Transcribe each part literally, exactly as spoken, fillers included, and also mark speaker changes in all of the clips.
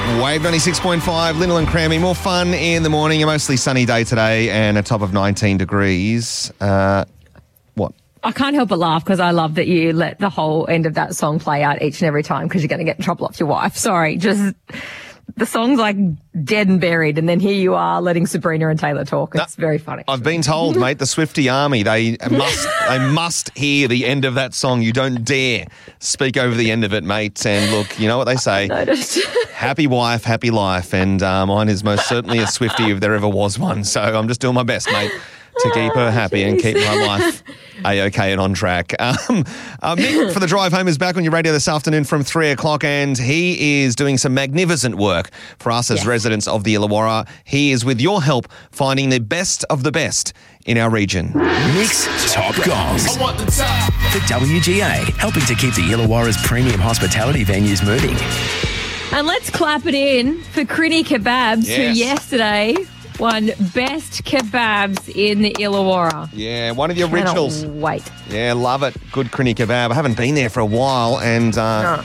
Speaker 1: Wave ninety-six point five, Lyndall and Crammy. More fun in the morning. A mostly sunny day today and a top of nineteen degrees. Uh, what?
Speaker 2: I can't help but laugh because I love that you let the whole end of that song play out each and every time because you're going to get in trouble off your wife. Sorry, just the song's like dead and buried, and then here you are letting Sabrina and Taylor talk. It's no, very funny.
Speaker 1: I've been told, mate, the Swiftie Army, they must they must hear the end of that song. You don't dare speak over the end of it, mate. And look, you know what they say. Happy wife, happy life. And uh, mine is most certainly a Swiftie if there ever was one. So I'm just doing my best, mate, to keep her happy and keep my life A-OK and on track. Um, uh, Mick for the drive home is back on your radio this afternoon from three o'clock, and he is doing some magnificent work for us as yes. residents of the Illawarra. He is, with your help, finding the best of the best in our region.
Speaker 3: Mick's Top Gongs. I want the top. For W G A, helping to keep the Illawarra's premium hospitality venues moving.
Speaker 2: And let's clap it in for Crinny Kebabs, yes. who yesterday won Best Kebabs in the Illawarra.
Speaker 1: Yeah, one of the originals.
Speaker 2: Cannot wait.
Speaker 1: Yeah, love it. Good Crinny Kebab. I haven't been there for a while, and uh, no. uh,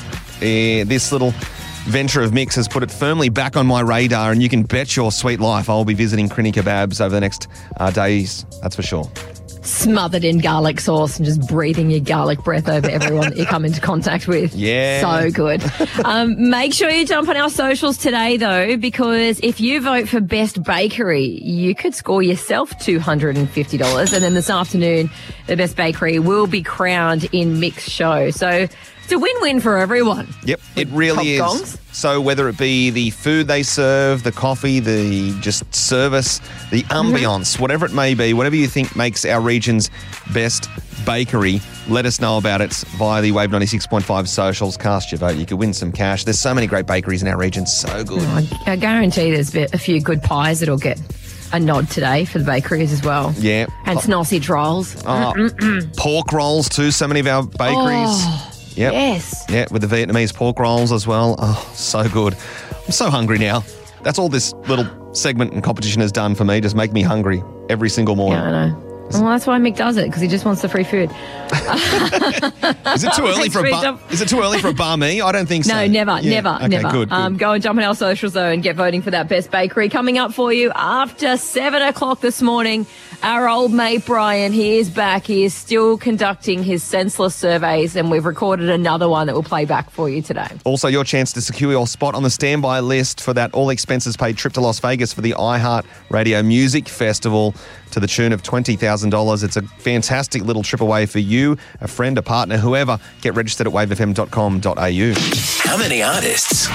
Speaker 1: this little venture of Mick's has put it firmly back on my radar, and you can bet your sweet life I'll be visiting Crinny Kebabs over the next uh, days, that's for sure.
Speaker 2: Smothered in garlic sauce and just breathing your garlic breath over everyone that you come into contact with.
Speaker 1: Yeah.
Speaker 2: So good. Um, make sure you jump on our socials today, though, because if you vote for Best Bakery, you could score yourself two hundred fifty dollars. And then this afternoon, the Best Bakery will be crowned in Mick's show. So it's a win-win for everyone.
Speaker 1: Yep, it really
Speaker 2: Top
Speaker 1: is.
Speaker 2: Gongs.
Speaker 1: So whether it be the food they serve, the coffee, the just service, the ambience, mm-hmm. whatever it may be, whatever you think makes our region's best bakery, let us know about it via the Wave ninety-six point five socials. Cast your vote. You could win some cash. There's so many great bakeries in our region. So good.
Speaker 2: Oh, I guarantee there's a few good pies that'll get a nod today for the bakeries as well.
Speaker 1: Yeah.
Speaker 2: And oh. sausage rolls.
Speaker 1: Oh, pork rolls too. So many of our bakeries.
Speaker 2: Oh.
Speaker 1: Yep.
Speaker 2: Yes.
Speaker 1: Yeah, with the Vietnamese pork rolls as well. Oh, so good. I'm so hungry now. That's all this little segment and competition has done for me, just make me hungry every single morning.
Speaker 2: Yeah, I know. Well, that's why Mick does it, because he just wants the free food.
Speaker 1: Is it too early for a bar? Is it too early for a bar me? I don't think so.
Speaker 2: No, never,
Speaker 1: yeah.
Speaker 2: never,
Speaker 1: okay,
Speaker 2: never.
Speaker 1: Good, good.
Speaker 2: Um, go and jump on our socials though and get voting for that Best Bakery. Coming up for you after seven o'clock this morning, our old mate Brian, he is back. He is still conducting his senseless surveys, and we've recorded another one that we'll play back for you today.
Speaker 1: Also, your chance to secure your spot on the standby list for that all expenses paid trip to Las Vegas for the iHeart Radio Music Festival to the tune of twenty thousand dollars. It's a fantastic little trip away for you, a friend, a partner, whoever. Get registered at wave f m dot com dot a u.
Speaker 3: How many artists